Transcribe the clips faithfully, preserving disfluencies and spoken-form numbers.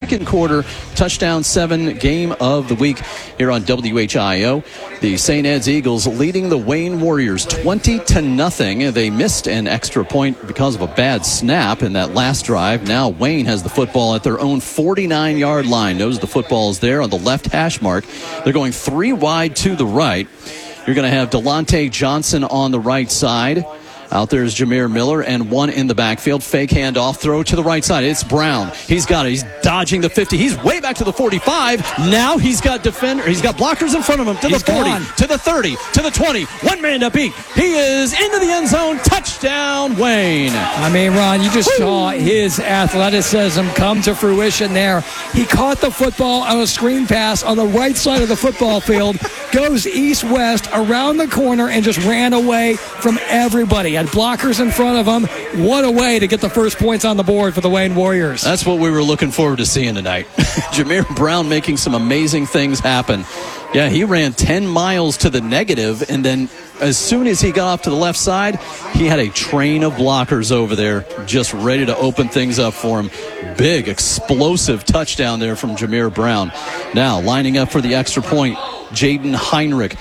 second quarter touchdown seven game of the week here on W H I O. The Saint Ed's Eagles leading the Wayne Warriors twenty to nothing. They missed an extra point because of a bad snap in that last drive. Now Wayne has the football at their own forty-nine-yard line. Knows the football is there on the left hash mark. They're going three wide to the right. You're going to have Delonte Johnson on the right side. Out there is Jameer Miller and one in the backfield. Fake handoff, throw to the right side. It's Brown. He's got it. He's dodging the fifty. He's way back to the forty-five. Now he's got defender. He's got blockers in front of him to he's the forty, gone. to the thirty, to the twenty. One man to beat. He is into the end zone. Touchdown, Wayne. I mean, Ron, you just Woo! saw his athleticism come to fruition there. He caught the football on a screen pass on the right side of the football field, goes east-west around the corner, and just ran away from everybody. Had blockers in front of him. What a way to get the first points on the board for the Wayne Warriors. That's what we were looking forward to seeing tonight. Jameer Brown making some amazing things happen. Yeah, he ran ten miles to the negative, and then as soon as he got off to the left side, he had a train of blockers over there just ready to open things up for him. Big, explosive touchdown there from Jameer Brown. Now, lining up for the extra point, Jaden Heinrich.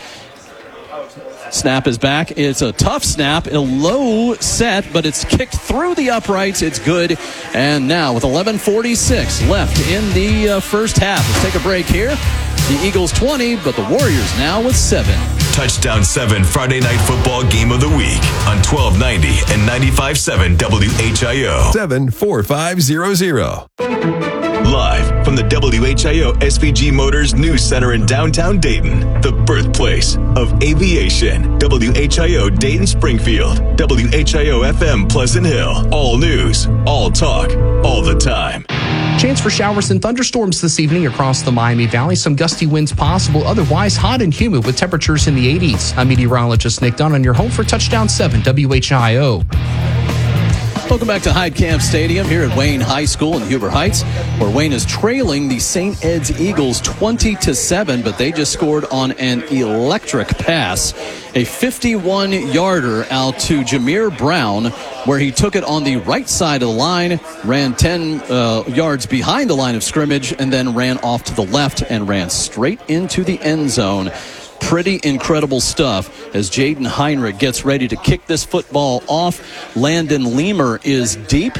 Snap is back. It's a tough snap, a low set, but it's kicked through the uprights. It's good. And now with eleven forty-six left in the uh, first half. Let's take a break here. The Eagles twenty, but the Warriors now with seven. Touchdown seven Friday Night Football Game of the Week on twelve ninety and ninety-five point seven W H I O. seven four five zero zero. Live from the W H I O S V G Motors News Center in downtown Dayton, the birthplace of aviation. W H I O Dayton Springfield, W H I O F M Pleasant Hill. All news, all talk, all the time. Chance for showers and thunderstorms this evening across the Miami Valley. Some gusty winds possible. Otherwise, hot and humid with temperatures in the eighties. I'm meteorologist Nick Dunn on your home for Touchdown seven W H I O. Welcome back to Heidkamp Stadium here at Wayne High School in Huber Heights, where Wayne is trailing the Saint Ed's Eagles twenty to seven, but they just scored on an electric pass. A fifty-one-yarder out to Jameer Brown, where he took it on the right side of the line, ran ten uh, yards behind the line of scrimmage, and then ran off to the left and ran straight into the end zone. Pretty incredible stuff as Jaden Heinrich gets ready to kick this football off. Landon Leamer is deep.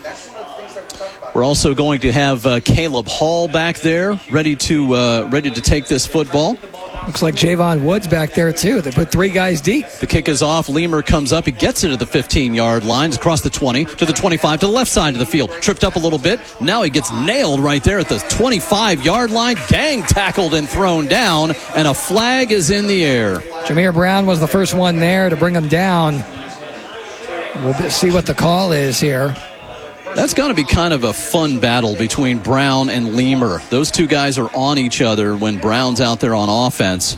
We're also going to have uh, Caleb Hall back there ready to uh, ready to take this football. Looks like Javon Woods back there, too. They put three guys deep. The kick is off. Leamer comes up. He gets it to the fifteen-yard line, across the twenty, to the twenty-five, to the left side of the field. Tripped up a little bit. Now he gets nailed right there at the twenty-five-yard line. Gang tackled and thrown down, and a flag is in the air. Jameer Brown was the first one there to bring him down. We'll see what the call is here. That's going to be kind of a fun battle between Brown and Leamer. Those two guys are on each other when Brown's out there on offense.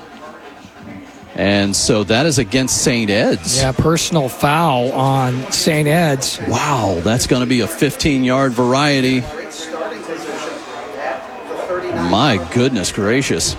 And so that is against Saint Ed's. Yeah, personal foul on Saint Ed's. Wow, that's going to be a fifteen-yard variety. My goodness gracious.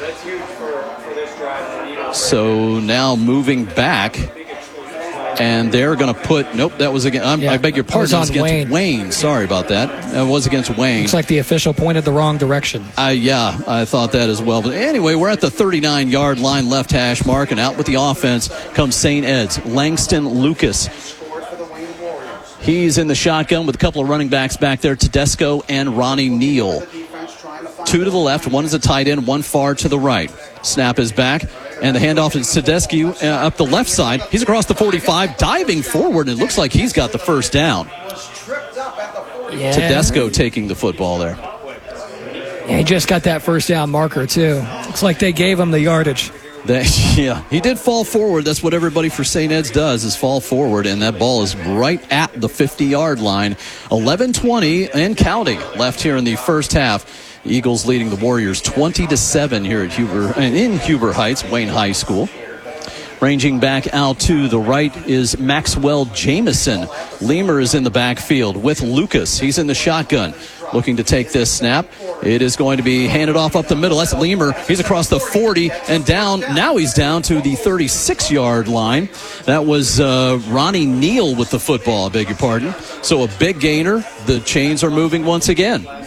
So now moving back. And they're going to put, nope, that was against, yeah, I beg your pardon, that was against Wayne. Wayne. Sorry about that. That was against Wayne. Looks like the official pointed the wrong direction. Uh, yeah, I thought that as well. But anyway, we're at the thirty-nine-yard line left hash mark, and out with the offense comes Saint Ed's. Langston Lucas. He's in the shotgun with a couple of running backs back there, Tedesco and Ronnie Neal. Two to the left, one is a tight end, one far to the right. Snap is back. And the handoff to Tedesco uh, up the left side. He's across the forty-five, diving forward, and it looks like he's got the first down. Yeah. Tedesco taking the football there. Yeah, he just got that first down marker, too. Looks like they gave him the yardage. They, yeah, he did fall forward. That's what everybody for Saint Ed's does, is fall forward, and that ball is right at the fifty-yard line. eleven twenty and counting left here in the first half. Eagles leading the Warriors twenty to seven here at Huber, in Huber Heights, Wayne High School. Ranging back out to the right is Maxwell Jameson. Leamer is in the backfield with Lucas. He's in the shotgun, looking to take this snap. It is going to be handed off up the middle. That's Leamer. He's across the forty and down. Now he's down to the thirty-six-yard line. That was uh, Ronnie Neal with the football, I beg your pardon. So a big gainer. The chains are moving once again.